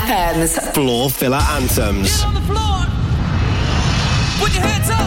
FM's Floor Filler Anthems. Get on the floor. Put your hands up.